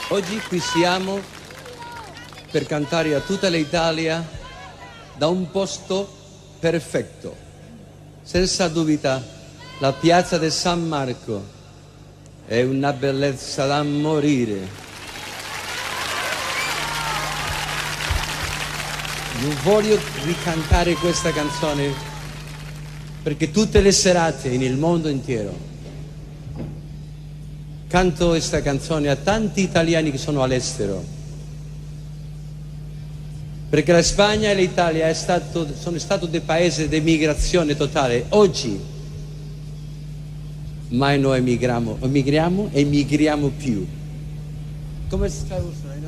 Oggi qui siamo per cantare a tutta l'Italia da un posto perfetto, senza dubita la piazza di San Marco è una bellezza da morire. Io voglio ricantare questa canzone perché tutte le serate nel mondo intero canto questa canzone a tanti italiani che sono all'estero, perché la Spagna e l'Italia sono stati dei paesi di migrazione totale. Oggi mai noi emigriamo più. Come si traduce?